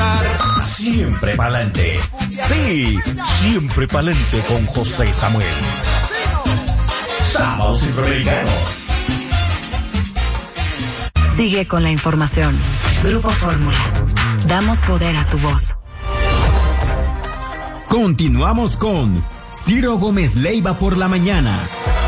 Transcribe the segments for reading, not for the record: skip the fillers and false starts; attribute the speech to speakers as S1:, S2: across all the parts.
S1: gozar.
S2: Siempre pa'lante. Sí, siempre pa'lante con José Samuel. Sábados Centroamericanos.
S3: Sigue con la información. Grupo Fórmula. Damos poder a tu voz.
S4: Continuamos con Ciro Gómez Leiva por la mañana.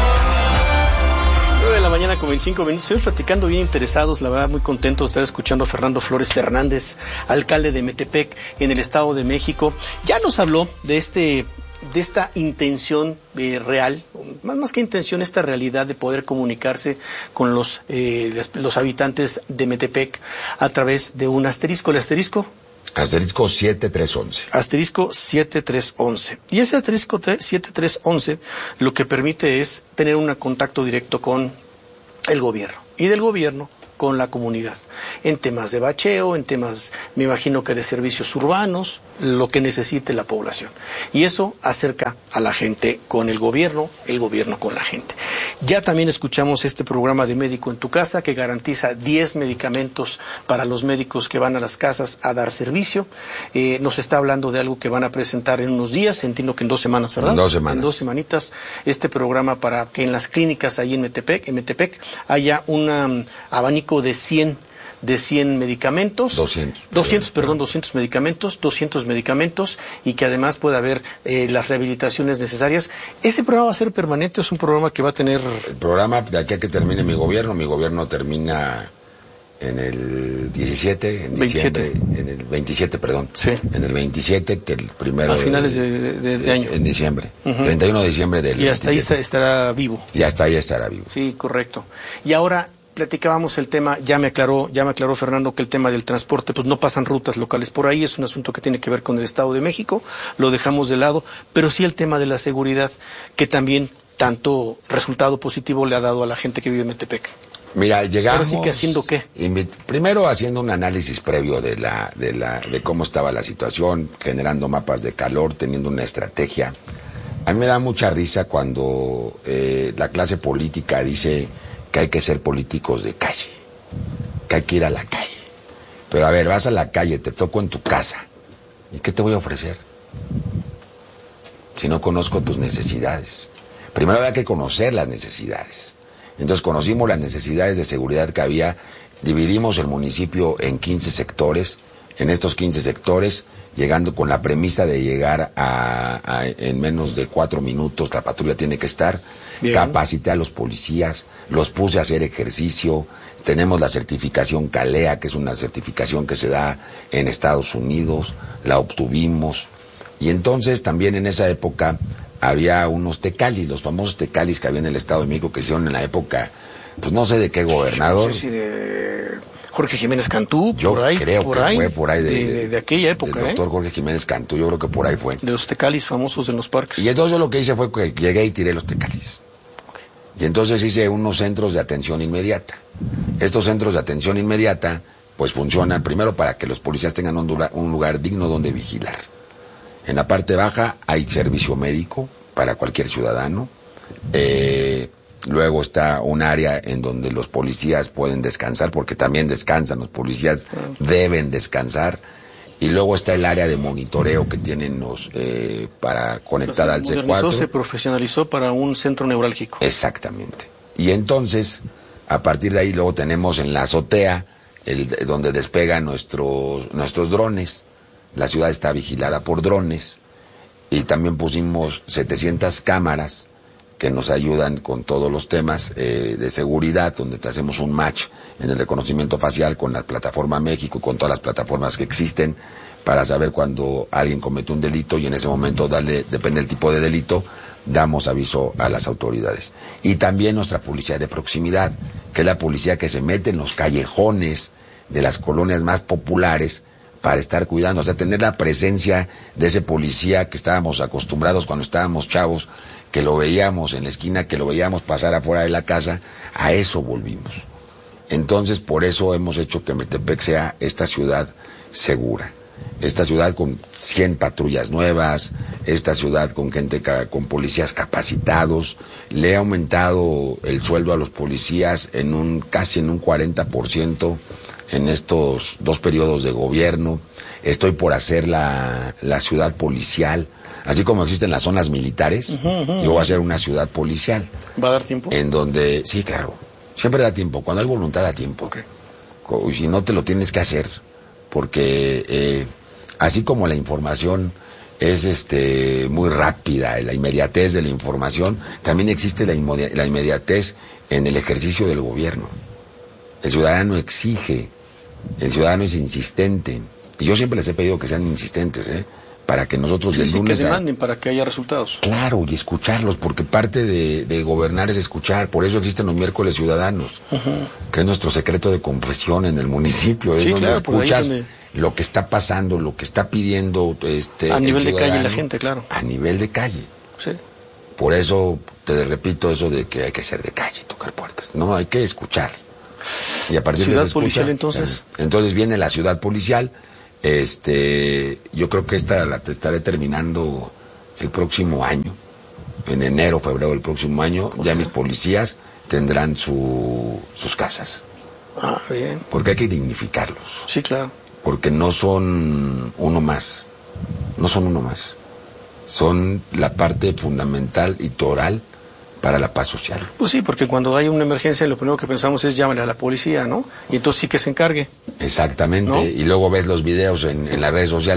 S5: 9 de la mañana con 25 minutos. Estamos platicando bien interesados, la verdad muy contento de estar escuchando a Fernando Flores Fernández, alcalde de Metepec en el Estado de México. Ya nos habló de esta intención real, más que intención, esta realidad de poder comunicarse con los habitantes de Metepec a través de un asterisco. ¿El asterisco?
S6: Asterisco 7311.
S5: Asterisco 7311. Y ese asterisco 7311 lo que permite es tener un contacto directo con el gobierno y del gobierno con la comunidad, en temas de bacheo, en temas, me imagino que de servicios urbanos, lo que necesite la población. Y eso acerca a la gente con el gobierno con la gente. Ya también escuchamos este programa de Médico en tu Casa, que garantiza 10 medicamentos para los médicos que van a las casas a dar servicio. Nos está hablando de algo que van a presentar en unos días, entiendo que en 2 semanas, ¿verdad?
S6: En 2 semanas.
S5: En 2 semanitas, este programa para que en las clínicas ahí en Metepec haya un abanico de 100 medicamentos. 200 medicamentos, y que además pueda haber las rehabilitaciones necesarias. ¿Ese programa va a ser permanente o es un programa que va a tener...?
S6: El programa, de aquí a que termine mi gobierno termina en el 17, en diciembre, en el 27, perdón. Sí. En el 27, el primero...
S5: A finales de año.
S6: En diciembre. 31 de diciembre del...
S5: Y hasta 27. Ahí estará vivo.
S6: Y hasta ahí estará vivo.
S5: Sí, correcto. Y ahora... platicábamos el tema, ya me aclaró Fernando que el tema del transporte, pues no pasan rutas locales por ahí, es un asunto que tiene que ver con el Estado de México, lo dejamos de lado, pero sí el tema de la seguridad, que también tanto resultado positivo le ha dado a la gente que vive en Metepec.
S6: Mira, llegamos...
S5: Ahora sí que haciendo qué.
S6: Primero haciendo un análisis previo de cómo estaba la situación, generando mapas de calor, teniendo una estrategia. A mí me da mucha risa cuando la clase política dice que hay que ser políticos de calle, que hay que ir a la calle. Pero a ver, vas a la calle, te toco en tu casa, ¿y qué te voy a ofrecer? Si no conozco tus necesidades. Primero había que conocer las necesidades. Entonces conocimos las necesidades de seguridad que había, dividimos el municipio en 15 sectores, en estos 15 sectores, llegando con la premisa de llegar en menos de 4 minutos, la patrulla tiene que estar. Bien. Capacité a los policías, los puse a hacer ejercicio. Tenemos la certificación CALEA, que es una certificación que se da en Estados Unidos, la obtuvimos. Y entonces también en esa época había unos tecalis, los famosos tecalis que había en el Estado de México, que hicieron en la época, pues no sé de qué gobernador.
S5: No sé si de Jorge Jiménez Cantú,
S6: yo
S5: por ahí.
S6: Creo que fue por ahí
S5: de aquella época.
S6: El doctor Jorge Jiménez Cantú, yo creo que por ahí fue.
S5: De los tecalis famosos en los parques.
S6: Y entonces yo lo que hice fue que llegué y tiré los tecalis. Okay. Y entonces hice unos centros de atención inmediata. Estos centros de atención inmediata, pues funcionan primero para que los policías tengan un lugar digno donde vigilar. En la parte baja hay servicio médico para cualquier ciudadano. Luego está un área en donde los policías pueden descansar, porque también descansan, los policías deben descansar. Y luego está el área de monitoreo que tienen para conectar al C4.
S5: Se profesionalizó para un centro neurálgico.
S6: Exactamente. Y entonces, a partir de ahí luego tenemos en la azotea, donde despegan nuestros drones. La ciudad está vigilada por drones. Y también pusimos 700 cámaras que nos ayudan con todos los temas de seguridad, donde te hacemos un match en el reconocimiento facial con la plataforma México y con todas las plataformas que existen para saber cuando alguien comete un delito, y en ese momento depende del tipo de delito, damos aviso a las autoridades. Y también nuestra policía de proximidad, que es la policía que se mete en los callejones de las colonias más populares para estar cuidando, o sea, tener la presencia de ese policía que estábamos acostumbrados cuando estábamos chavos, que lo veíamos en la esquina, que lo veíamos pasar afuera de la casa. A eso volvimos. Entonces, por eso hemos hecho que Metepec sea esta ciudad segura, esta ciudad con 100 patrullas nuevas, esta ciudad con gente, con policías capacitados. Le he aumentado el sueldo a los policías casi en un 40%, en estos 2 periodos de gobierno. Estoy por hacer la ciudad policial, así como existen las zonas militares, yo voy a hacer una ciudad policial.
S5: ¿Va a dar tiempo?
S6: En donde, sí, claro, siempre da tiempo, cuando hay voluntad da tiempo.
S5: Okay.
S6: Si no te lo tienes que hacer, porque así como la información es muy rápida, la inmediatez de la información, también existe la inmediatez en el ejercicio del gobierno. El ciudadano exige, el ciudadano es insistente, y yo siempre les he pedido que sean insistentes, para que nosotros del lunes...
S5: que demanden para que haya resultados.
S6: Claro, y escucharlos, porque parte de gobernar es escuchar, por eso existen los miércoles ciudadanos, que es nuestro secreto de confesión en el municipio, es donde escuchas lo que está pasando, lo que está pidiendo
S5: a nivel de calle la gente, claro.
S6: A nivel de calle.
S5: Sí.
S6: Por eso te repito eso de que hay que ser de calle, tocar puertas. No, hay que escuchar. Y a partir
S5: ¿Ciudad
S6: de esa
S5: policial
S6: escucha,
S5: entonces?
S6: Entonces viene la ciudad policial. Yo creo que esta la estaré terminando el próximo año, en enero, febrero del próximo año. Ya mis policías tendrán sus casas.
S5: Ah, bien.
S6: Porque hay que dignificarlos.
S5: Sí, claro.
S6: Porque no son uno más. No son uno más. Son la parte fundamental y toral para la paz social.
S5: Pues sí, porque cuando hay una emergencia lo primero que pensamos es llámale a la policía, ¿no? Y entonces sí que se encargue.
S6: Exactamente,
S5: ¿no?
S6: Y luego ves los videos en las redes sociales